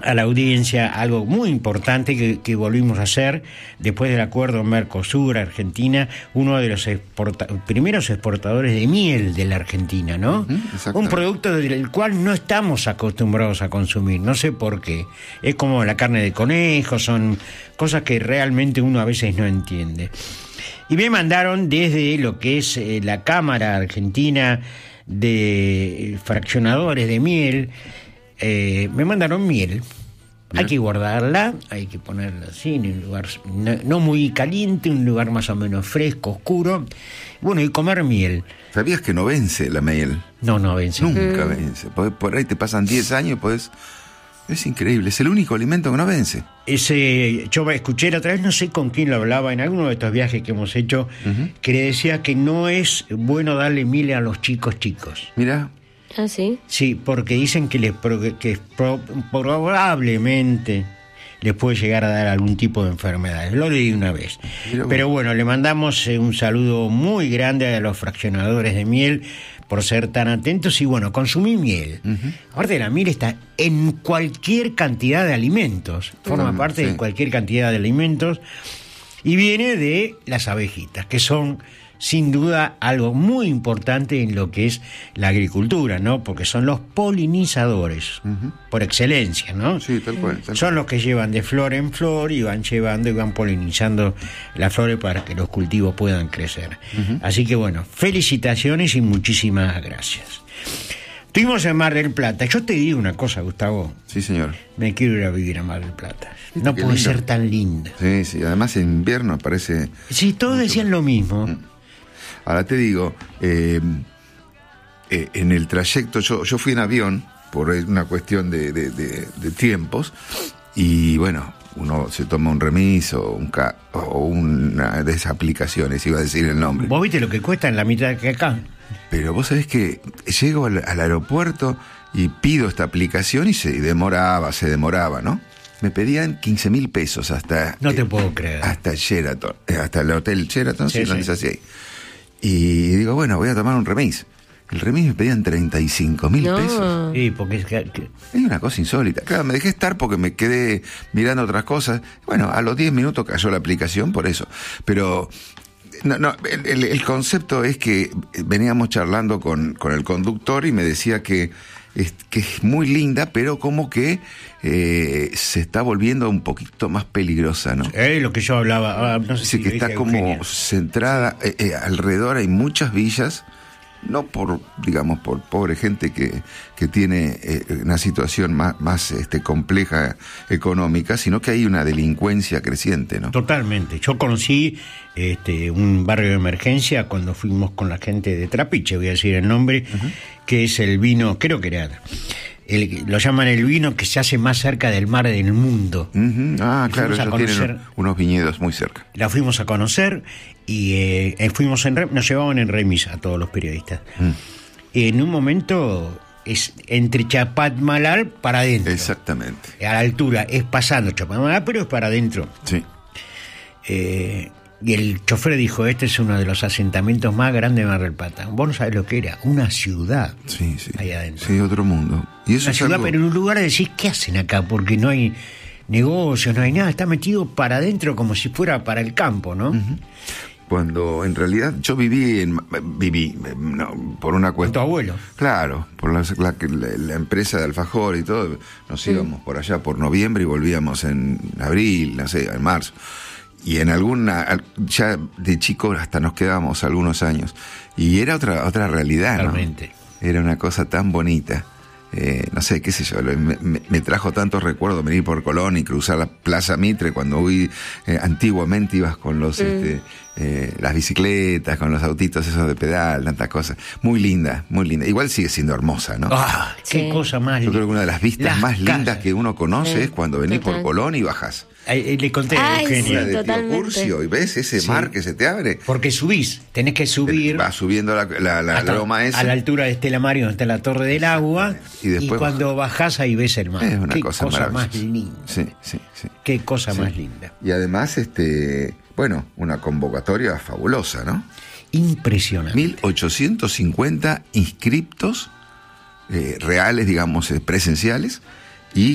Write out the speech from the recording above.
a la audiencia algo muy importante que volvimos a hacer después del acuerdo Mercosur-Argentina, uno de los primeros exportadores de miel de la Argentina, ¿no? Un producto del cual no estamos acostumbrados a consumir, no sé por qué. Es como la carne de conejo, son cosas que realmente uno a veces no entiende. Y me mandaron desde lo que es la Cámara Argentina de Fraccionadores de Miel, me mandaron miel. Hay que guardarla, hay que ponerla así en un lugar no muy caliente, un lugar más o menos fresco, oscuro. Bueno, y comer miel. ¿Sabías que no vence la miel? No vence. Nunca vence. Por ahí te pasan 10 años, podés... Es increíble, es el único alimento que no vence. Yo escuché la otra vez, no sé con quién lo hablaba, en alguno de estos viajes que hemos hecho, que le decía que no es bueno darle miel a los chicos. Mirá. ¿Ah, sí? Sí, porque dicen que probablemente les puede llegar a dar algún tipo de enfermedades. Lo leí una vez. Pero bueno, le mandamos un saludo muy grande a los fraccionadores de miel por ser tan atentos y bueno, consumí miel. Aparte, la miel está en cualquier cantidad de alimentos, forma parte de cualquier cantidad de alimentos y viene de las abejitas, que son sin duda algo muy importante en lo que es la agricultura, ¿no? Porque son los polinizadores por excelencia, ¿no? Sí, tal cual. Son los que llevan de flor en flor y van llevando y van polinizando las flores para que los cultivos puedan crecer. Así que bueno, felicitaciones y muchísimas gracias. Estuvimos en Mar del Plata. Yo te digo una cosa, Gustavo. Sí, señor. Me quiero ir a vivir a Mar del Plata. No puede ser tan linda. Sí, además en invierno parece... Sí, todos decían lo mismo. Ahora te digo, en el trayecto, yo fui en avión por una cuestión de tiempos y bueno, uno se toma un remis o una de esas aplicaciones, iba a decir el nombre. ¿Vos viste lo que cuesta en la mitad que acá? Pero vos sabés que llego al aeropuerto y pido esta aplicación y se demoraba, ¿no? Me pedían 15.000 pesos hasta... No te puedo creer. Hasta Sheraton, hasta el hotel Sheraton, sí, donde se hacía ahí. Y digo, bueno, voy a tomar un remis. El remis me pedían 35.000 pesos. Sí, porque es una cosa insólita. Claro, me dejé estar porque me quedé mirando otras cosas. Bueno, a los 10 minutos cayó la aplicación por eso. Pero el concepto es que veníamos charlando con el conductor y me decía que es muy linda, pero como que se está volviendo un poquito más peligrosa, ¿no? Lo que yo hablaba, no sé si que está como Eugenia. Centrada, alrededor hay muchas villas, no por pobre gente que tiene una situación más compleja económica, sino que hay una delincuencia creciente, ¿no? Totalmente. Yo conocí un barrio de emergencia cuando fuimos con la gente de Trapiche, voy a decir el nombre, que es el vino, creo que era... lo llaman el vino que se hace más cerca del mar del mundo. Ah, claro, ellos tienen unos viñedos muy cerca. La fuimos a conocer y nos llevaban en remis a todos los periodistas. En un momento es entre Chapadmalal para adentro. Exactamente. A la altura, es pasando Chapadmalal, pero es para adentro. Sí. Y el chofer dijo, este es uno de los asentamientos más grandes de Mar del Plata. Vos no sabés lo que era, una ciudad. Sí. Ahí adentro. Sí, otro mundo. Y eso una ciudad, pero en un lugar decís, ¿qué hacen acá? Porque no hay negocios, no hay nada, está metido para adentro como si fuera para el campo, ¿no? Cuando en realidad yo viví por una cuestión... ¿Con tu abuelo? Claro, por la empresa de alfajor y todo. Nos íbamos por allá por noviembre y volvíamos en abril, no sé, en marzo. Y en ya de chico hasta nos quedamos algunos años. Y era otra realidad, realmente, ¿no? Era una cosa tan bonita. No sé, qué sé yo, me trajo tantos recuerdos venir por Colón y cruzar la Plaza Mitre cuando antiguamente ibas con las bicicletas, con los autitos esos de pedal, tantas cosas. Muy linda, muy linda. Igual sigue siendo hermosa, ¿no? ¡Ah! ¡Qué cosa más linda! Yo creo que una de las vistas más lindas que uno conoce es cuando venís por Colón y bajás. Le conté a Eugenia. Sí, de Tío Curcio, y ves ese mar que se te abre. Porque tenés que subir. Vas subiendo la loma esa. A la altura de Estela Maris, donde está la Torre del Agua. Y cuando bajás ahí ves el mar. Es una cosa más linda. Sí. Qué cosa más linda. Y además, una convocatoria fabulosa, ¿no? Impresionante. 1850 inscriptos reales, digamos, presenciales.